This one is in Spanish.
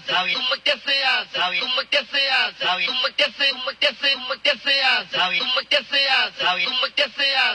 hace? ¿Cómo es que se hace? ¿Cómo es que se hace? ¿Cómo es que se hace? ¿Cómo es que se hace? ¿Cómo es que se hace? ¿Cómo es que se hace? ¿Cómo es que se hace?